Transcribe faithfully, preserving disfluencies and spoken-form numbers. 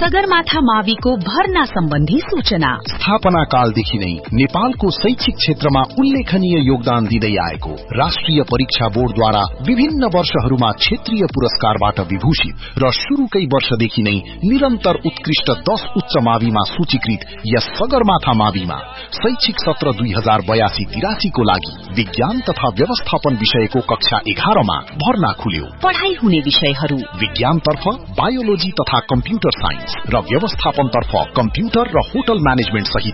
सगरमाथा माविको भर्ना सम्बन्धी सूचना। स्थापना कालदेखि नै नेपालको शैक्षिक क्षेत्रमा उल्लेखनीय योगदान दिँदै आएको राष्ट्रिय परीक्षा बोर्डद्वारा विभिन्न वर्षहरूमा क्षेत्रीय पुरस्कारबाट विभूषित र शुरूकै वर्षदेखि नै निरन्तर उत्कृष्ट दश उच्च माविमा सूचीकृत यस सगरमाथा माविमा शैक्षिक सत्र दुई हजार बयासी तिरासीको लागि विज्ञान तथा व्यवस्थापन विषयको कक्षा एघारमा भर्ना खुल्यो। पढ़ाई हुने विषयहरू विज्ञानतर्फ बायोलोजी तथा कम्प्युटर साइन्स र व्यवस्थापनतर्फ कम्प्युटर र होटल म्यानेजमेन्ट सहित